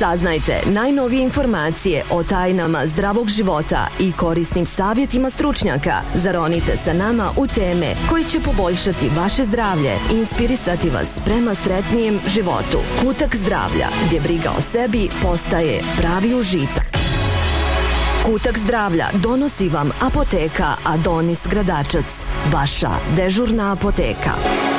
Saznajte najnovije informacije o tajnama zdravog života i korisnim savjetima stručnjaka. Zaronite sa nama u teme koji će poboljšati vaše zdravlje i inspirisati vas prema sretnijem životu. Kutak zdravlja, gdje briga o sebi postaje pravi užitak. Kutak zdravlja donosi vam apoteka Adonis Gradačac, vaša dežurna apoteka.